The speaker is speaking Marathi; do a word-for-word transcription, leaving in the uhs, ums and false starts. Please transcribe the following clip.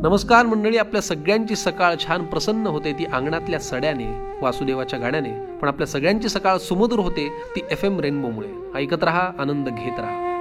नमस्कार मंडळी, आपल्या सगळ्यांची सकाळ छान प्रसन्न होते ती अंगणातल्या सड्याने, वासुदेवाच्या गाण्याने, पण आपल्या सगळ्यांची सकाळ सुमधुर होते ती एफ एम रेनबोमुळे. ऐकत रहा, आनंद घेत रहा.